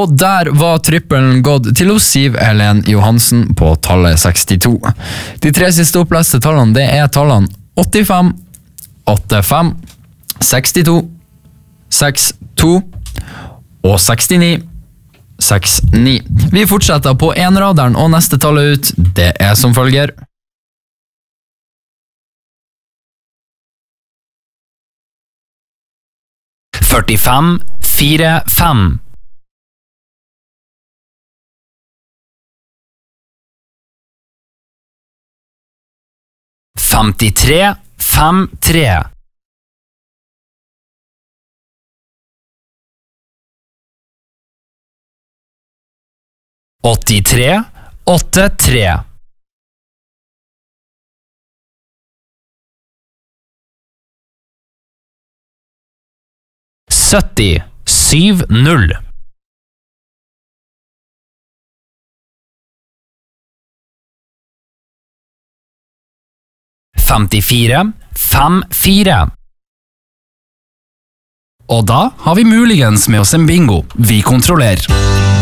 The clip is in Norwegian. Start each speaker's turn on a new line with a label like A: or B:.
A: Og der var trippelen gått til hos Siv Helen Johansen på tallet 62. De 3 siste oppleste tallene, det er tallene 85, 85, 62, 62 og 69, 69. Vi fortsetter på enraderen, og neste tallet ut, det er som følger.
B: 45, 4, 5. 53, 5, 3. 83, 8, 3. 70, 7, 0. 54, 5, 4.
C: Og da har vi muligens med oss en bingo. Vi kontrollerer.